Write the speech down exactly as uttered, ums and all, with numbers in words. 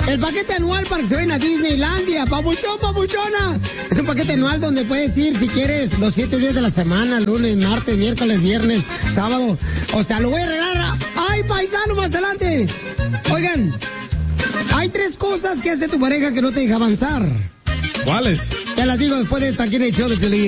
El paquete anual para que se vayan a Disneylandia. Papuchón, papuchona. Es un paquete anual donde puedes ir si quieres los siete días de la semana. Lunes, martes, miércoles, viernes, sábado. O sea, lo voy a regalar. ¡Ay, paisano, más adelante! Oigan, hay tres cosas que hace tu pareja que no te deja avanzar. ¿Cuáles? Te las digo después de esta aquí en el show de Piolín.